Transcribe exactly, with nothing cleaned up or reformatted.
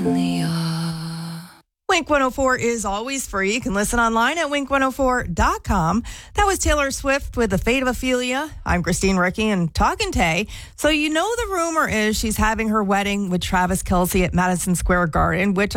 Wink one oh four is always free. You can listen online at wink one oh four dot com. That was Taylor Swift with The Fate of Ophelia. I'm Christine Ricky and Talkin' Tay. So you know the rumor is she's having her wedding with Travis Kelce at Madison Square Garden, which